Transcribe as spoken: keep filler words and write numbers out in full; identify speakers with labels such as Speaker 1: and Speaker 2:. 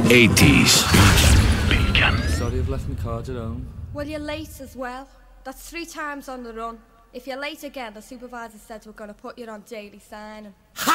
Speaker 1: eighties.
Speaker 2: Beacon.
Speaker 3: Sorry I've left my card at home.
Speaker 4: Well, you're late as well. That's three times on the run. If you're late again, the supervisor said we're going to put you on daily signing.